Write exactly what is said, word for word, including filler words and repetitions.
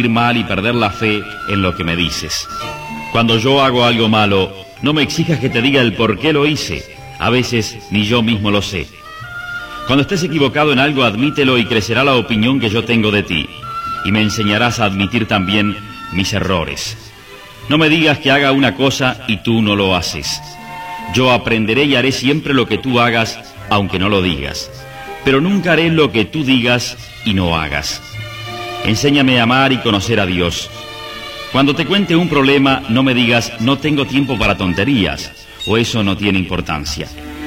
sentir mal y perder la fe en lo que me dices. Cuando yo hago algo malo, no me exijas que te diga el por qué lo hice. A veces ni yo mismo lo sé. Cuando estés equivocado en algo, admítelo y crecerá la opinión que yo tengo de ti. Y me enseñarás a admitir también mis errores. No me digas que haga una cosa y tú no lo haces. Yo aprenderé y haré siempre lo que tú hagas, aunque no lo digas. Pero nunca haré lo que tú digas y no hagas. Enséñame a amar y conocer a Dios. Cuando te cuente un problema, no me digas, no tengo tiempo para tonterías, o eso no tiene importancia.